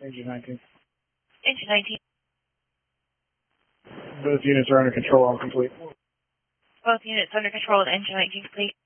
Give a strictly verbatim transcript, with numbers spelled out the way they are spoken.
Engine nineteen. Engine nineteen. Both units are under control and complete. Both units under control and engine nineteen complete.